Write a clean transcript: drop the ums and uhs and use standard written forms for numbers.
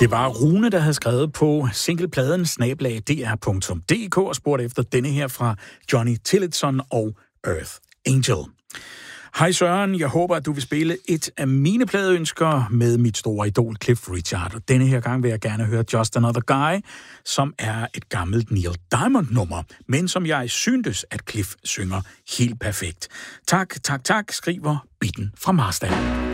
Det var Rune, der havde skrevet på singlepladen @dr.dk og spurgt efter denne her fra Johnny Tillotson og Earth Angel. Hej Søren, jeg håber, at du vil spille et af mine pladeønsker med mit store idol Cliff Richard. Og denne her gang vil jeg gerne høre Just Another Guy, som er et gammelt Neil Diamond-nummer, men som jeg syntes, at Cliff synger helt perfekt. Tak, skriver Bitten fra Marstal.